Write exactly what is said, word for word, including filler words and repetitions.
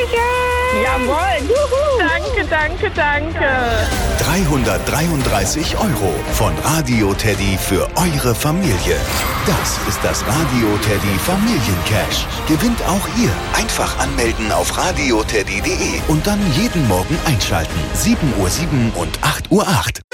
Türchen! Jawohl! Juhu. Danke, danke, danke! dreihundertdreiunddreißig Euro von Radio Teddy für eure Familie. Das ist das Radio Teddy Familiencash. Gewinnt auch ihr. Einfach anmelden auf radioteddy punkt de und dann jeden Morgen einschalten. sieben Uhr sieben und acht Uhr acht.